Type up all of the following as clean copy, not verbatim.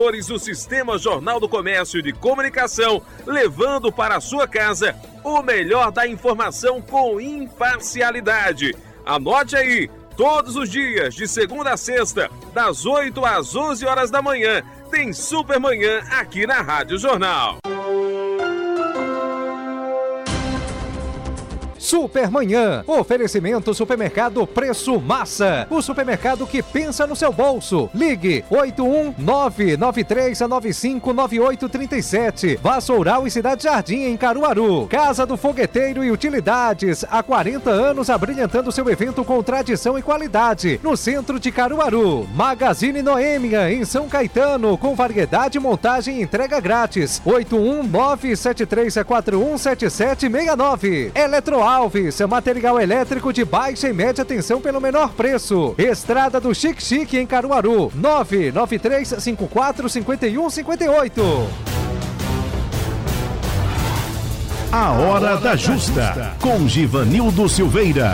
do Sistema Jornal do Comércio de Comunicação, levando para a sua casa o melhor da informação com imparcialidade. Anote aí, todos os dias, de segunda a sexta, das 8 às 11 horas da manhã, tem Supermanhã aqui na Rádio Jornal. Supermanhã, oferecimento Supermercado Preço Massa, o supermercado que pensa no seu bolso. Ligue 81993959837. Vassoural e Cidade Jardim em Caruaru. Casa do Fogueteiro e Utilidades, há 40 anos abrilhantando seu evento com tradição e qualidade, no centro de Caruaru. Magazine Noêmia em São Caetano, com variedade, montagem e entrega grátis. 81973417769. Eletroalves, material elétrico de baixa e média tensão pelo menor preço. Estrada do Chique Chique em Caruaru, 993545158. A Hora da Justa, com Givanildo Silveira.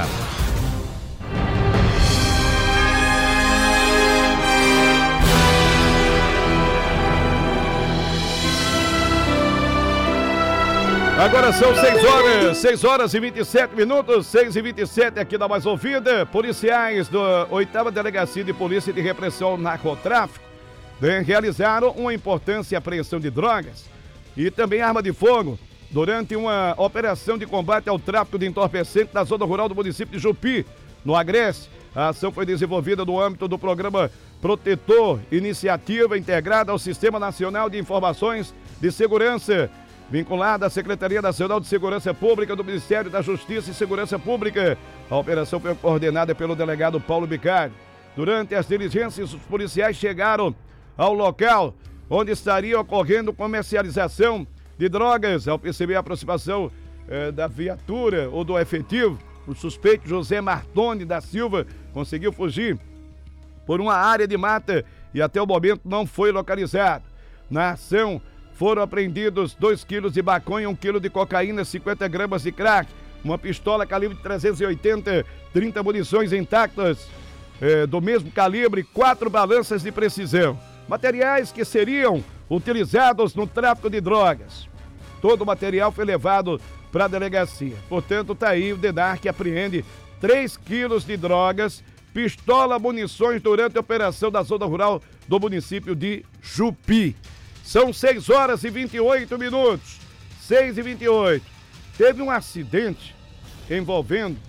Agora são 6 horas e 27 minutos, 6h27 aqui da Mais Ouvida. Policiais da 8ª Delegacia de Polícia de Repressão ao Narcotráfico realizaram uma importante apreensão de drogas e também arma de fogo durante uma operação de combate ao tráfico de entorpecentes na zona rural do município de Jupi, no Agreste. A ação foi desenvolvida no âmbito do programa Protetor, iniciativa integrada ao Sistema Nacional de Informações de Segurança, vinculada à Secretaria Nacional de Segurança Pública do Ministério da Justiça e Segurança Pública. A operação foi coordenada pelo delegado Paulo Bicari. Durante as diligências, os policiais chegaram ao local onde estaria ocorrendo comercialização de drogas. Ao perceber a aproximação da viatura ou do efetivo, o suspeito José Martoni da Silva conseguiu fugir por uma área de mata e até o momento não foi localizado. Na ação, foram apreendidos 2 quilos de maconha, 1 quilo de cocaína, 50 gramas de crack, uma pistola calibre 380, 30 munições intactas do mesmo calibre, 4 balanças de precisão. Materiais que seriam utilizados no tráfico de drogas. Todo o material foi levado para a delegacia. Portanto, está aí o DENAR que apreende 3 quilos de drogas, pistola, munições durante a operação da zona rural do município de Jupi. São 6 horas e 28 minutos. 6h28. Teve um acidente envolvendo,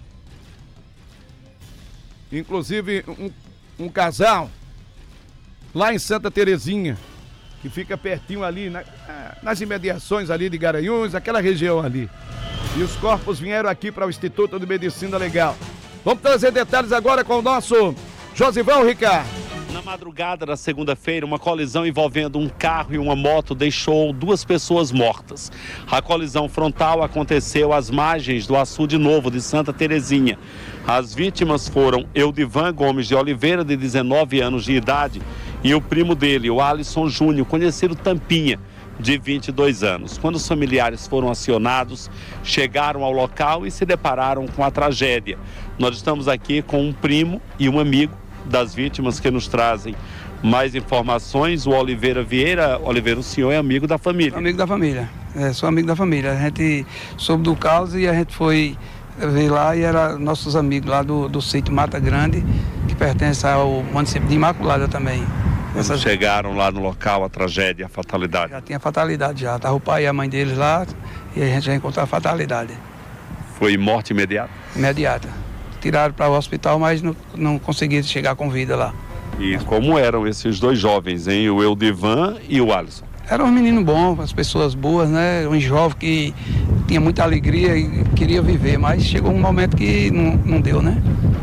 inclusive, um casal lá em Santa Terezinha, que fica pertinho ali, nas imediações ali de Garanhuns, aquela região ali. E os corpos vieram aqui para o Instituto de Medicina Legal. Vamos trazer detalhes agora com o nosso Josivão Ricardo. Na madrugada da segunda-feira, uma colisão envolvendo um carro e uma moto deixou 2 pessoas mortas. A colisão frontal aconteceu às margens do Açude Novo de Santa Terezinha. As vítimas foram Eudivan Gomes de Oliveira, de 19 anos de idade, e o primo dele, o Alisson Júnior, conhecido Tampinha, de 22 anos. Quando os familiares foram acionados, chegaram ao local e se depararam com a tragédia. Nós estamos aqui com um primo e um amigo das vítimas que nos trazem mais informações. O Oliveira Vieira. Oliveira, o senhor é amigo da família? Amigo da família, sou amigo da família. A gente soube do caos e a gente foi ver lá e era nossos amigos lá do sítio Mata Grande, que pertence ao município de Imaculada também. Chegaram lá no local, a tragédia, a fatalidade? Já tinha fatalidade já, estava o pai e a mãe deles lá e a gente já encontrou a fatalidade. Foi morte imediata? Imediata. Tiraram para o hospital, mas não conseguiram chegar com vida lá. E como eram esses 2 jovens, hein? O Eudivan e o Alisson? Eram um menino bom, as pessoas boas, né? Um jovem que tinha muita alegria e queria viver, mas chegou um momento que não deu, né?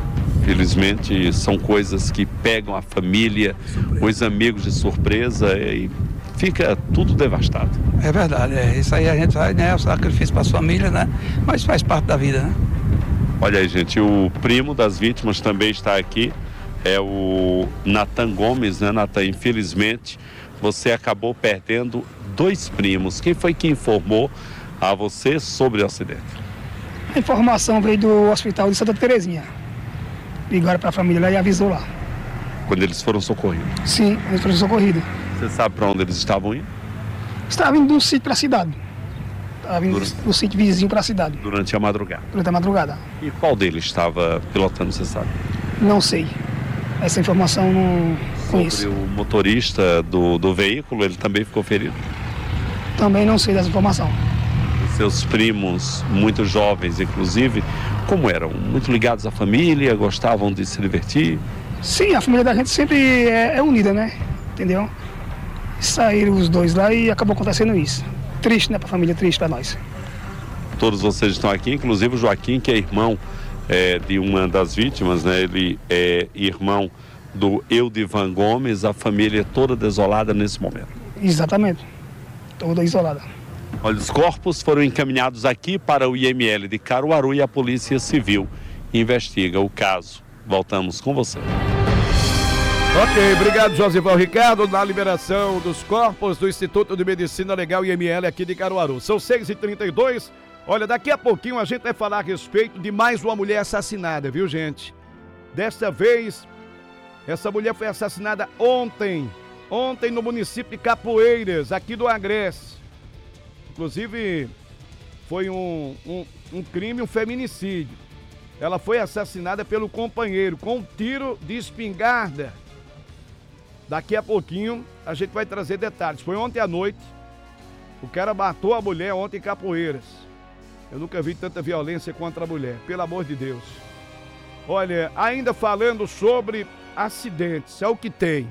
Felizmente são coisas que pegam a família, os amigos de surpresa e fica tudo devastado. É verdade, isso aí a gente faz, né? O sacrifício para as famílias, né? Mas faz parte da vida, né? Olha aí, gente, o primo das vítimas também está aqui, é o Natan Gomes, né, Natan? Infelizmente, você acabou perdendo 2 primos. Quem foi que informou a você sobre o acidente? A informação veio do hospital de Santa Terezinha. Ligaram para a família lá e avisou lá. Quando eles foram socorridos? Sim, eles foram socorridos. Você sabe para onde eles estavam indo? Estava vindo de um sítio para a cidade. Estava vindo do sítio vizinho para a cidade. Durante a madrugada. Durante a madrugada. E qual deles estava pilotando, você sabe? Não sei. Essa informação não conheço. Sobre o motorista do veículo, ele também ficou ferido? Também não sei dessa informação. Seus primos, muito jovens inclusive, como eram? Muito ligados à família, gostavam de se divertir? Sim, a família da gente sempre é unida, né? Entendeu? Saíram os dois lá e acabou acontecendo isso. Triste, né, para a família, triste para nós. Todos vocês estão aqui, inclusive o Joaquim, que é irmão de uma das vítimas, né? Ele é irmão do Eudivan Gomes, a família é toda desolada nesse momento. Exatamente, toda isolada. Olha, os corpos foram encaminhados aqui para o IML de Caruaru e a Polícia Civil investiga o caso. Voltamos com você. Ok, obrigado Josival Ricardo, na liberação dos corpos do Instituto de Medicina Legal IML aqui de Caruaru. São 6h32, olha, daqui a pouquinho a gente vai falar a respeito de mais uma mulher assassinada, viu gente? Desta vez, essa mulher foi assassinada ontem no município de Capoeiras, aqui do Agreste. Inclusive, foi um crime, um feminicídio. Ela foi assassinada pelo companheiro com um tiro de espingarda. Daqui a pouquinho a gente vai trazer detalhes. Foi ontem à noite. O cara matou a mulher ontem em Capoeiras. Eu nunca vi tanta violência contra a mulher, pelo amor de Deus. Olha, ainda falando sobre acidentes, é o que tem.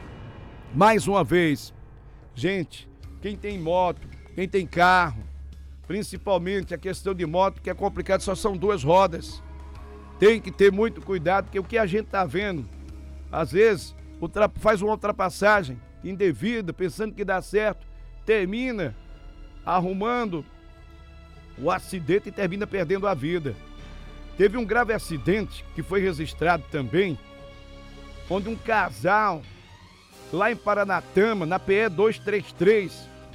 Mais uma vez, gente, quem tem moto, quem tem carro, principalmente a questão de moto, que é complicado, só são duas rodas. Tem que ter muito cuidado, porque o que a gente tá vendo, às vezes, faz uma ultrapassagem indevida, pensando que dá certo, termina arrumando o acidente e termina perdendo a vida. Teve um grave acidente que foi registrado também, onde um casal, lá em Paranatama, na PE 233,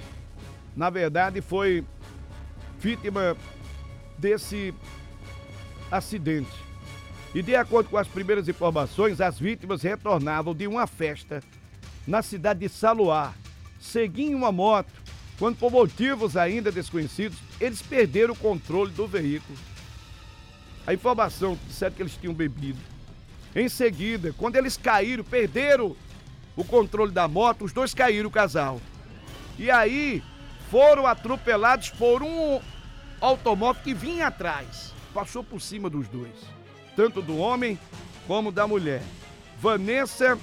na verdade foi vítima desse acidente. E de acordo com as primeiras informações, as vítimas retornavam de uma festa na cidade de Saluá, seguiam uma moto, quando por motivos ainda desconhecidos, eles perderam o controle do veículo. A informação disseram que eles tinham bebido. Em seguida, quando eles caíram, perderam o controle da moto, os dois caíram, o casal. E aí, foram atropelados por um automóvel que vinha atrás. Passou por cima dos dois. Tanto do homem como da mulher. Vanessa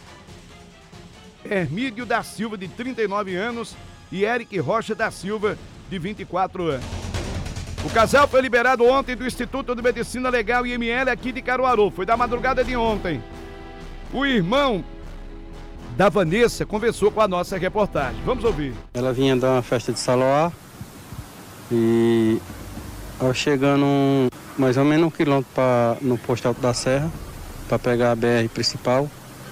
Hermídio da Silva, de 39 anos, e Eric Rocha da Silva, de 24 anos. O casal foi liberado ontem do Instituto de Medicina Legal IML aqui de Caruaru. Foi da madrugada de ontem. O irmão da Vanessa conversou com a nossa reportagem. Vamos ouvir. Ela vinha dar uma festa de Saluá e ao chegando mais ou menos 1 quilômetro no posto Alto da Serra, para pegar a BR principal,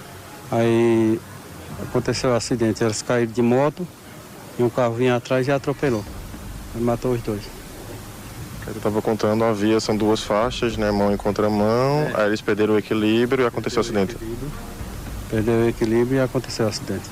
aí aconteceu o acidente. Elas caíram de moto e um carro vinha atrás e atropelou. Ele matou os dois. Ele estava contando, são duas faixas, né, mão em contramão, aí eles perderam o equilíbrio e aconteceu o acidente. Perdeu o equilíbrio e aconteceu o acidente.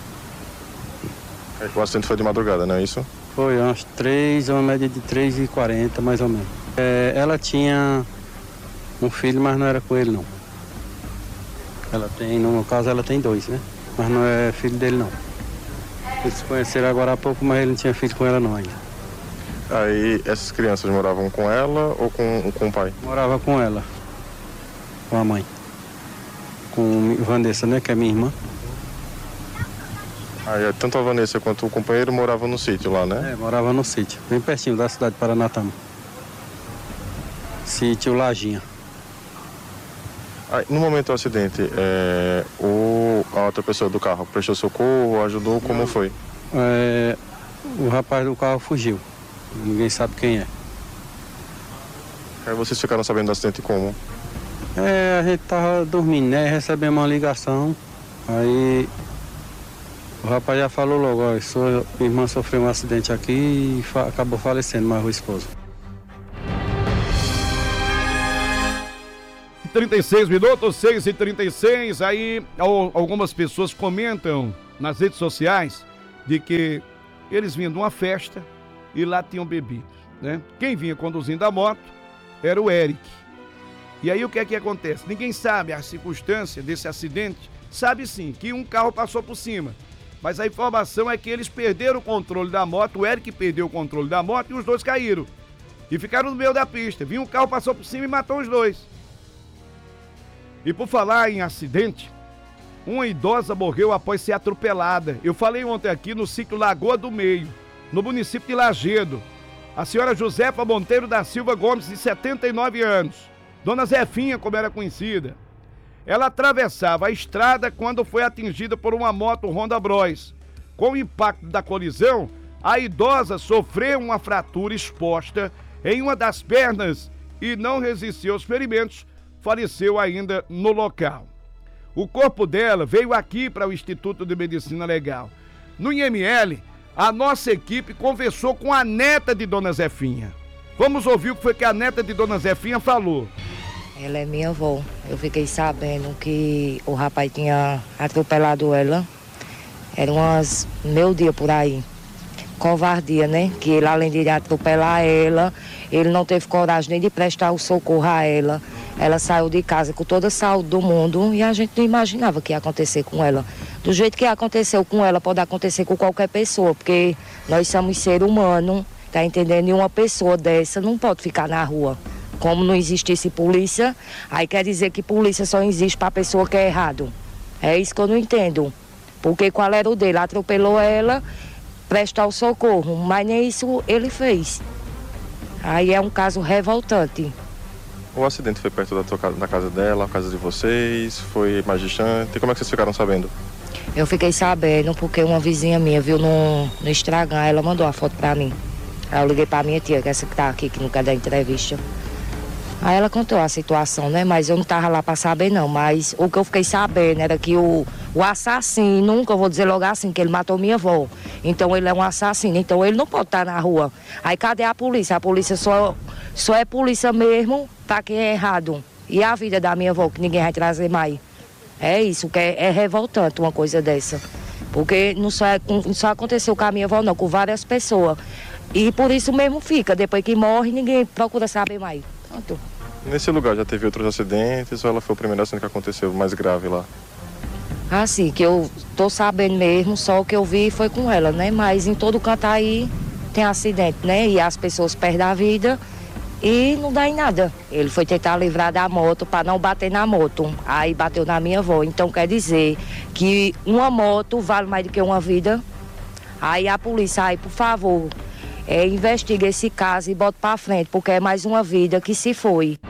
O acidente foi de madrugada, não é isso? Foi umas 3, uma média de 3h40 mais ou menos. Ela tinha um filho, mas não era com ele não. Ela tem, no caso ela tem 2, né? Mas não é filho dele não. Eles se conheceram agora há pouco, mas ele não tinha filho com ela não ainda. Aí essas crianças moravam com ela ou com o pai? Morava com ela, com a mãe. Com Vanessa, né, que é minha irmã. Aí tanto a Vanessa quanto o companheiro moravam no sítio lá, né? Morava no sítio, bem pertinho da cidade de Paranatama. Sítio Lajinha. Aí, no momento do acidente, a outra pessoa do carro prestou socorro, ajudou, como foi? O rapaz do carro fugiu, ninguém sabe quem é. Aí vocês ficaram sabendo do acidente como? A gente tava dormindo, né? Recebemos uma ligação, aí o rapaz já falou logo, ó, sua irmã sofreu um acidente aqui e acabou falecendo, mas o esposo. 36 minutos, 6h36, aí algumas pessoas comentam nas redes sociais de que eles vinham de uma festa e lá tinham bebido, né? Quem vinha conduzindo a moto era o Eric. E aí o que é que acontece? Ninguém sabe a circunstância desse acidente. Sabe sim, que um carro passou por cima. Mas a informação é que eles perderam o controle da moto, o Eric perdeu o controle da moto e os dois caíram. E ficaram no meio da pista. Vinha um carro, passou por cima e matou os dois. E por falar em acidente, uma idosa morreu após ser atropelada. Eu falei ontem aqui no sítio Lagoa do Meio, no município de Lagedo. A senhora Josefa Monteiro da Silva Gomes, de 79 anos. Dona Zefinha, como era conhecida. Ela atravessava a estrada quando foi atingida por uma moto Honda Bros. Com o impacto da colisão, a idosa sofreu uma fratura exposta em uma das pernas e não resistiu aos ferimentos, faleceu ainda no local. O corpo dela veio aqui para o Instituto de Medicina Legal. No IML, a nossa equipe conversou com a neta de Dona Zefinha. Vamos ouvir o que foi que a neta de Dona Zefinha falou. Ela é minha avó. Eu fiquei sabendo que o rapaz tinha atropelado ela. Era umas meio-dia por aí. Covardia, né? Que ele, além de atropelar ela, ele não teve coragem nem de prestar o socorro a ela. Ela saiu de casa com toda a saúde do mundo e a gente não imaginava que ia acontecer com ela. Do jeito que aconteceu com ela, pode acontecer com qualquer pessoa, porque nós somos ser humano, tá entendendo? E uma pessoa dessa não pode ficar na rua. Como não existisse polícia, aí quer dizer que polícia só existe para a pessoa que é errado. É isso que eu não entendo. Porque qual era o dele? Atropelou ela, prestar o socorro, mas nem isso ele fez. Aí é um caso revoltante. O acidente foi perto da casa dela, a casa de vocês, foi mais distante. Como é que vocês ficaram sabendo? Eu fiquei sabendo porque uma vizinha minha viu no Instagram, ela mandou a foto pra mim. Aí eu liguei pra minha tia, que é essa que tá aqui, que não quer dar entrevista. Aí ela contou a situação, né? Mas eu não tava lá pra saber, não. Mas o que eu fiquei sabendo era que o assassino, que eu vou dizer logo assim, que ele matou minha avó. Então ele é um assassino, então ele não pode estar na rua. Aí cadê a polícia? A polícia só é polícia mesmo pra quem é errado. E a vida da minha avó, que ninguém vai trazer mais. É isso, que é revoltante uma coisa dessa. Porque não só aconteceu com a minha avó, não, com várias pessoas. E por isso mesmo fica, depois que morre, ninguém procura saber mais. Pronto. Nesse lugar já teve outros acidentes ou ela foi o primeiro acidente que aconteceu mais grave lá? Ah, sim, que eu tô sabendo mesmo, só o que eu vi foi com ela, né? Mas em todo canto aí tem acidente, né? E as pessoas perdem a vida e não dá em nada. Ele foi tentar livrar da moto para não bater na moto, aí bateu na minha avó. Então quer dizer que uma moto vale mais do que uma vida. Aí a polícia, aí por favor, investiga esse caso e bota para frente, porque é mais uma vida que se foi.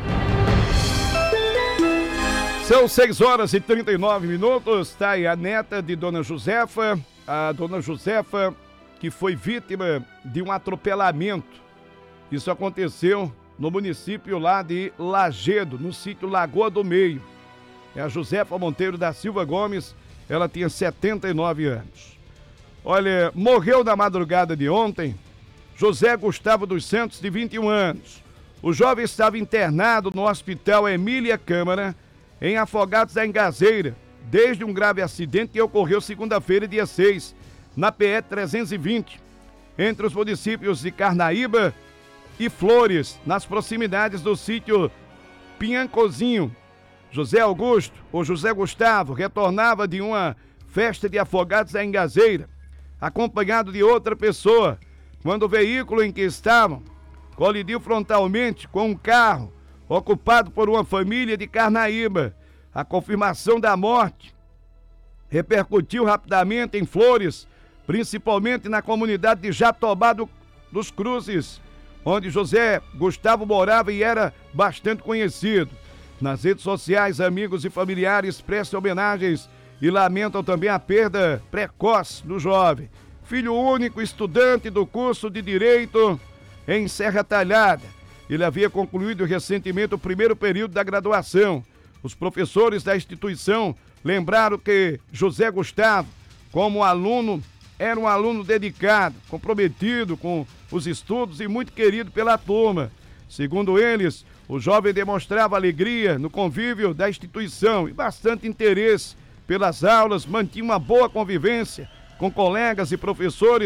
São 6h39, tá aí a neta de Dona Josefa, a Dona Josefa que foi vítima de um atropelamento. Isso aconteceu no município lá de Lagedo, no sítio Lagoa do Meio. É a Josefa Monteiro da Silva Gomes, ela tinha 79 anos. Olha, morreu na madrugada de ontem José Gustavo dos Santos, de 21 anos. O jovem estava internado no Hospital Emília Câmara, em Afogados da Engazeira, desde um grave acidente que ocorreu segunda-feira, dia 6, na PE 320, entre os municípios de Carnaíba e Flores, nas proximidades do sítio Pinhancozinho. José Augusto, ou José Gustavo, retornava de uma festa de Afogados da Engazeira, acompanhado de outra pessoa, quando o veículo em que estavam colidiu frontalmente com um carro ocupado por uma família de Carnaíba. A confirmação da morte repercutiu rapidamente em Flores, principalmente na comunidade de Jatobá dos Cruzes, onde José Gustavo morava e era bastante conhecido. Nas redes sociais, amigos e familiares prestam homenagens e lamentam também a perda precoce do jovem. Filho único, estudante do curso de Direito em Serra Talhada. Ele havia concluído recentemente o primeiro período da graduação. Os professores da instituição lembraram que José Gustavo, como aluno, era um aluno dedicado, comprometido com os estudos e muito querido pela turma. Segundo eles, o jovem demonstrava alegria no convívio da instituição e bastante interesse pelas aulas, mantinha uma boa convivência com colegas e professores